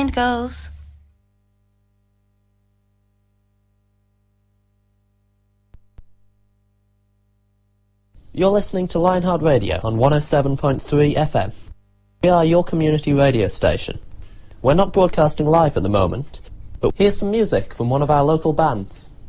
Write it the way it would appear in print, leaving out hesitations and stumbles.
band goes. You're listening to Lionheart Radio on 107.3 FM. We are your community radio station. We're not broadcasting live at the moment, but here's some music from one of our local bands.